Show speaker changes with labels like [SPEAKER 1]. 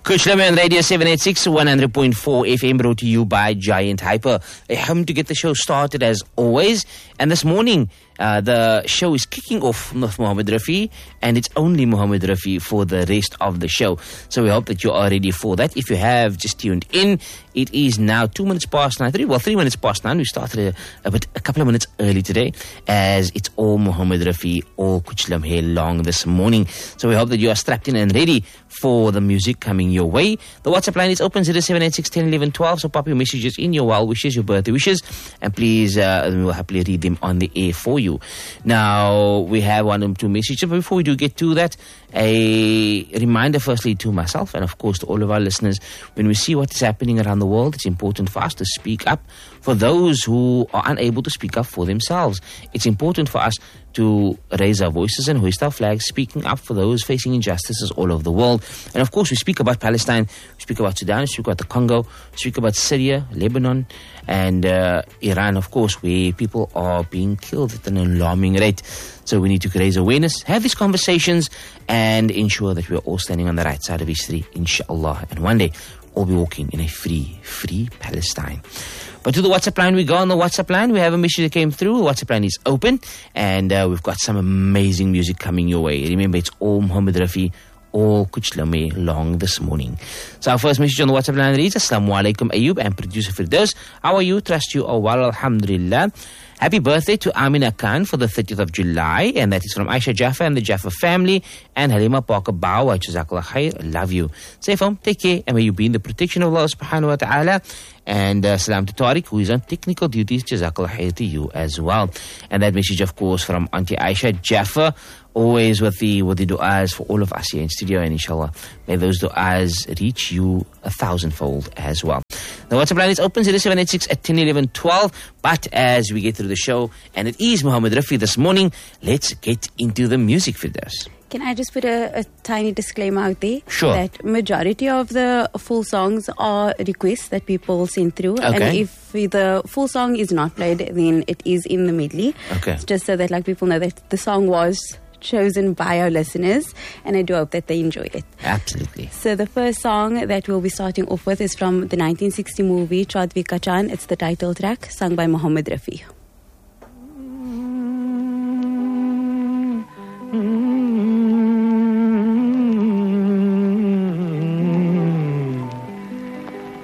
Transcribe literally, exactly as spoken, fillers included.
[SPEAKER 1] Kuchlam Radio seven eighty-six, one hundred point four F M, brought to you by Giant Hyper. A home to get the show started as always. And this morning, uh, the show is kicking off with Mohammed Rafi, and it's only Mohammed Rafi for the rest of the show. So we hope that you are ready for that. If you have just tuned in, it is now two minutes past nine. Three, well, three minutes past nine. We started a, a bit, a couple of minutes early today, as it's all Mohammed Rafi, all Kuchlam here long this morning. So we hope that you are strapped in and ready for the music coming your way. The WhatsApp line is open, zero seven eight six, one zero one one, twelve. So pop your messages in, your well wishes, your birthday wishes, and please, uh, we'll happily read them on the air for you. Now, we have one or two messages. But before we do get to that, a reminder firstly to myself and of course to all of our listeners, when we see what is happening around the world, it's important for us to speak up for those who are unable to speak up for themselves. It's important for us to raise our voices and hoist our flags, speaking up for those facing injustices all over the world. And of course, we speak about Palestine, we speak about Sudan, we speak about the Congo, we speak about Syria, Lebanon, and uh, Iran, of course, where people are being killed at an alarming rate. So we need to raise awareness, have these conversations, and ensure that we are all standing on the right side of history, inshallah. And one day, all be walking in a free, free Palestine. But to the WhatsApp line we go. On the WhatsApp line, we have a message that came through. The WhatsApp line is open, and uh, we've got some amazing music coming your way. Remember, it's all Mohammed Rafi, all Kuchlame long this morning. So our first message on the WhatsApp line reads, Assalamu alaikum Ayub and producer Firdaus. How are you? Trust you are well, alhamdulillah. Happy birthday to Amina Khan for the thirtieth of July, and that is from Aisha Jaffa and the Jaffa family, and Halima Parker Bawa. Jazakallah khair. Love you. Safe home, take care, and may you be in the protection of Allah subhanahu wa ta'ala. And uh, salam to Tariq, who is on technical duties. Jazakallah khair to you as well. And that message, of course, from Auntie Aisha Jaffa, always with the with the du'as for all of us here in studio, and inshallah, may those du'as reach you a thousandfold as well. The WhatsApp line is open, zero seven eight six at ten eleven twelve. But as we get through the show, and it is Mohammed Rafi this morning, let's get into the music, Firdaus.
[SPEAKER 2] Can I just put a, a tiny disclaimer out there?
[SPEAKER 1] Sure.
[SPEAKER 2] That majority of the full songs are requests that people send through.
[SPEAKER 1] Okay.
[SPEAKER 2] And if the full song is not played, then it is in the medley.
[SPEAKER 1] Okay.
[SPEAKER 2] Just so that like people know that the song was chosen by our listeners, and I do hope that they enjoy it.
[SPEAKER 1] Absolutely.
[SPEAKER 2] So the first song that we'll be starting off with is from the nineteen sixty movie Chadwi Kachan. It's the title track, sung by Mohammed Rafi.